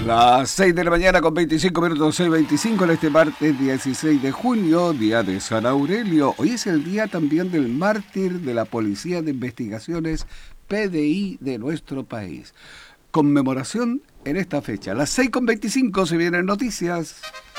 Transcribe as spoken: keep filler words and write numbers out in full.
Las seis de la mañana con veinticinco minutos, seis veinticinco en este martes dieciséis de junio, día de San Aurelio. Hoy es el día también del mártir de la Policía de Investigaciones P D I de nuestro país. Conmemoración en esta fecha. Las seis con veinticinco se vienen noticias.